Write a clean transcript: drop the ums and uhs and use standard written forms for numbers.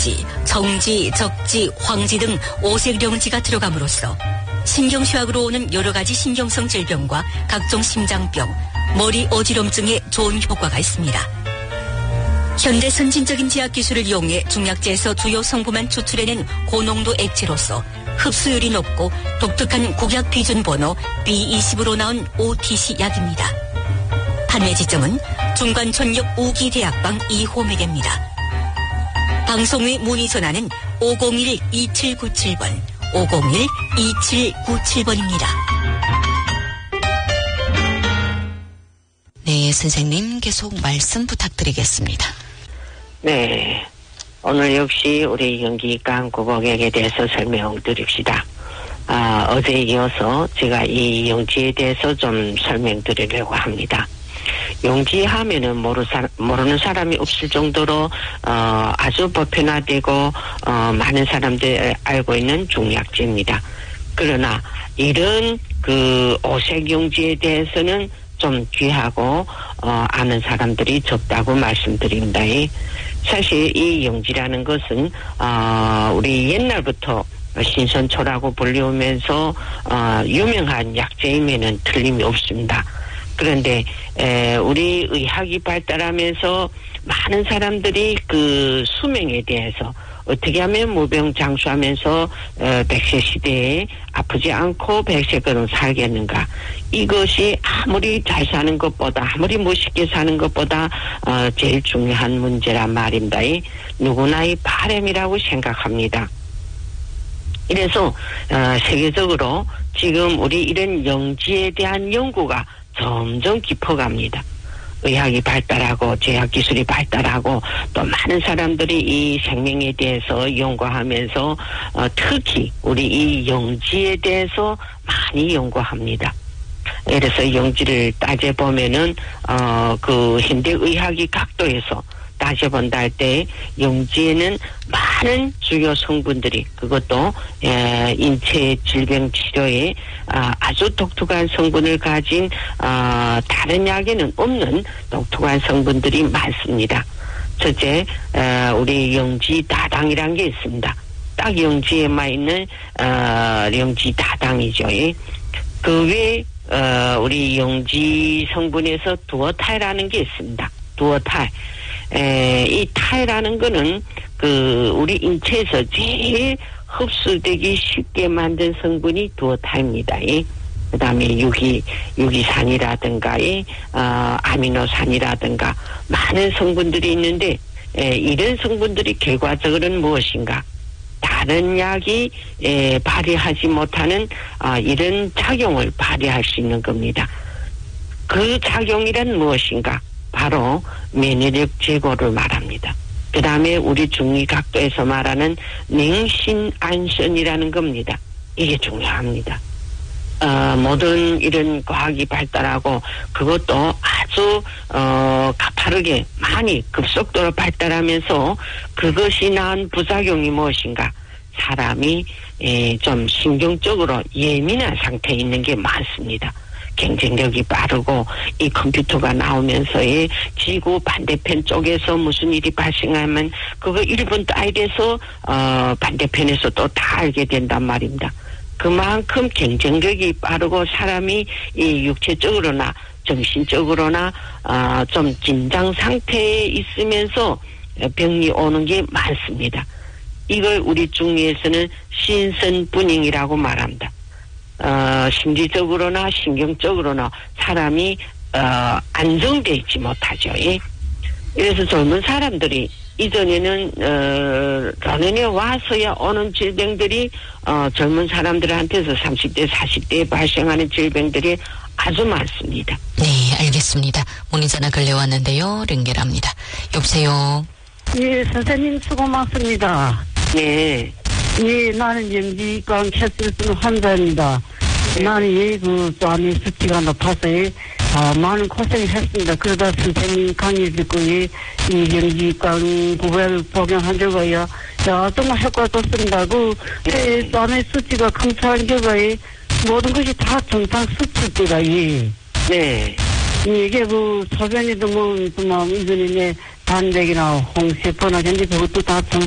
육지, 정지, 적지, 황지 등 오색령지가 들어감으로써 신경쇠약으로 오는 여러 가지 신경성 질병과 각종 심장병, 머리 어지럼증에 좋은 효과가 있습니다. 현대 선진적인 제약 기술을 이용해 중약제에서 주요 성분만 추출해낸 고농도 액체로서 흡수율이 높고 독특한 국약 비준 번호 B20으로 나온 OTC 약입니다. 판매 지점은 중관천역 우기대학방 2호매대입니다. 방송의 문의 전화는 501-2797번, 501-2797번입니다. 네, 선생님 계속 말씀 부탁드리겠습니다. 네, 오늘 역시 우리 연기관 고객에 대해서 설명드립시다. 어제 이어서 제가 이 용지에 대해서 좀 설명드리려고 합니다. 용지 하면은 모르는 사람이 없을 정도로 아주 보편화되고 많은 사람들이 알고 있는 중약제입니다. 그러나 이런 그 오색 용지에 대해서는 좀 귀하고 아는 사람들이 적다고 말씀드립니다. 사실 이 용지라는 것은 우리 옛날부터 신선초라고 불리우면서 유명한 약재임에는 틀림이 없습니다. 그런데 우리 의학이 발달하면서 많은 사람들이 그 수명에 대해서 어떻게 하면 무병장수하면서 100세 시대에 아프지 않고 100세까지 살겠는가. 이것이 아무리 잘 사는 것보다, 아무리 멋있게 사는 것보다 제일 중요한 문제란 말입니다. 누구나의 바람이라고 생각합니다. 이래서 세계적으로 지금 우리 이런 영지에 대한 연구가 점점 깊어갑니다. 의학이 발달하고 제약기술이 발달하고 또 많은 사람들이 이 생명에 대해서 연구하면서 특히 우리 이 영지에 대해서 많이 연구합니다. 그래서 영지를 따져보면은 그 현대의학의 각도에서 따져본다 할 때 영지에는 많은 주요 성분들이 그것도 인체 질병 치료에 아주 독특한 성분을 가진 다른 약에는 없는 독특한 성분들이 많습니다. 첫째 우리 영지 다당이라는 게 있습니다. 딱 영지에만 있는 영지 다당이죠. 그 외에 우리 영지 성분에서 두어탈이라는 게 있습니다. 두어탈. 이 탈이라는 거는 그 우리 인체에서 제일 흡수되기 쉽게 만든 성분이 두어탈입니다. 그 다음에 유기산이라든가 아미노산이라든가 많은 성분들이 있는데 이런 성분들이 결과적으로는 무엇인가? 다른 약이 발휘하지 못하는 이런 작용을 발휘할 수 있는 겁니다. 그 작용이란 무엇인가? 바로 면역력 제고를 말합니다. 그 다음에 우리 중의각도에서 말하는 냉신안선이라는 겁니다. 이게 중요합니다. 모든 이런 과학이 발달하고 그것도 아주 가파르게 많이 급속도로 발달하면서 그것이 낳은 부작용이 무엇인가? 사람이 좀 신경적으로 예민한 상태에 있는 게 많습니다. 경쟁력이 빠르고 이 컴퓨터가 나오면서의 지구 반대편 쪽에서 무슨 일이 발생하면 그거 1분도 안 돼서 반대편에서 또 다 알게 된단 말입니다. 그만큼 경쟁력이 빠르고 사람이 이 육체적으로나 정신적으로나 좀 긴장 상태에 있으면서 병이 오는 게 많습니다. 이걸 우리 중의에서는 신선분잉이라고 말합니다. 심리적으로나 신경적으로나 사람이 안정되어 있지 못하죠. 그래서 젊은 사람들이 이전에는 전에 와서야 오는 질병들이 젊은 사람들한테서 30대 40대에 발생하는 질병들이 아주 많습니다. 네, 알겠습니다. 문의 전화 걸려왔는데요. 연결합니다. 여보세요. 예, 선생님 수고 많습니다. 네. 예, 나는 영지관 캐스를 쓰는 환자입니다. 네. 나는 그 암의 수치가 높아서 많은 고생을 했습니다. 그러다 선생님 강의 듣고 이 영지관 구별 복용한 적이요. 정말 효과가 좋습니다. 암의 수치가 감소한 적에 모든 것이 다 정상 수치입니다. 네. 이게 소변이도 이전에 단백이나 홍세포나 현재 그것도 다